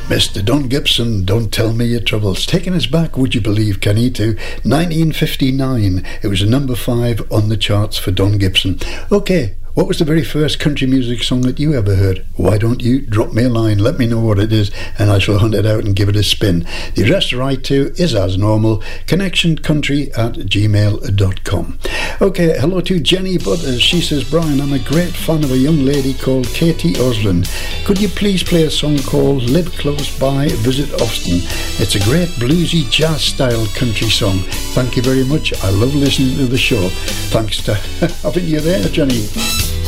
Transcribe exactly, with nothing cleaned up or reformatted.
Mister Don Gibson, Don't Tell Me Your Troubles. Taking us back, would you believe, Kenny, to nineteen fifty-nine. It was a number five on the charts for Don Gibson. Okay, what was the very first country music song that you ever heard? Why don't you drop me a line, let me know what it is, and I shall hunt it out and give it a spin. The address to write to is, as normal, connectioncountry at gmail dot com. Okay, hello to Jenny Butters. She says, Brian, I'm a great fan of a young lady called Katie Osland. Could you please play a song called Live Close By, Visit Often? It's a great bluesy jazz-style country song. Thank you very much. I love listening to the show. Thanks to having you there, Jenny.